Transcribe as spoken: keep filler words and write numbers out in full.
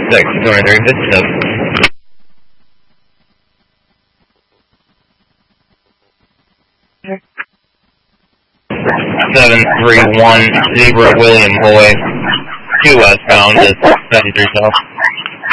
six, twenty-three, fifty-seven. seven three one, Zebra William Boy, two westbound is seventy-three south.